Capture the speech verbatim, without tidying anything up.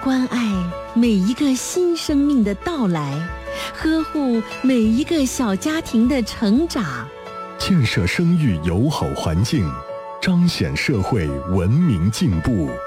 关爱每一个新生命的到来，呵护每一个小家庭的成长， 建设生育友好环境，彰显社会文明进步。